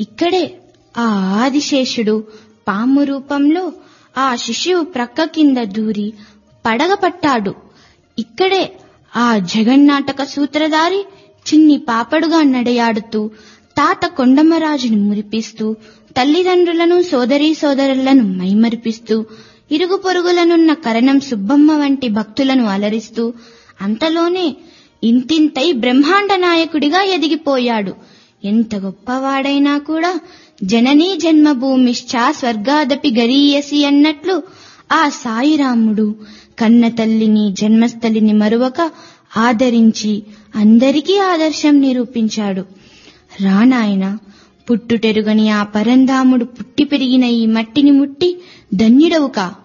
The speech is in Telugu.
ఇక్కడే ఆ ఆదిశేషుడు పాము రూపంలో ఆ శిశువు ప్రక్క కింద దూరి పడగపట్టాడు. ఇక్కడే ఆ జగన్నాటక సూత్రధారి చిన్ని పాపడుగా నడయాడుతూ తాత కొండమరాజుని మురిపిస్తూ తల్లిదండ్రులను సోదరీ సోదరులను మైమరిపిస్తూ ఇరుగు పొరుగులనున్న కరణం సుబ్బమ్మ వంటి భక్తులను అలరిస్తూ అంతలోనే ఇంతింతై బ్రహ్మాండ నాయకుడిగా ఎదిగిపోయాడు. ఎంత గొప్పవాడైనా కూడా జననీ జన్మభూమిశ్చ స్వర్గాదపి గరీయసి అన్నట్లు ఆ సాయిరాముడు కన్న తల్లిని జన్మస్థలిని మరువక ఆదరించి అందరికీ ఆదర్శం నిరూపించాడు. రానాయన, పుట్టుటెరుగని ఆ పరంధాముడు పుట్టి పెరిగిన ఈ మట్టిని ముట్టి ధన్యుడవుకా.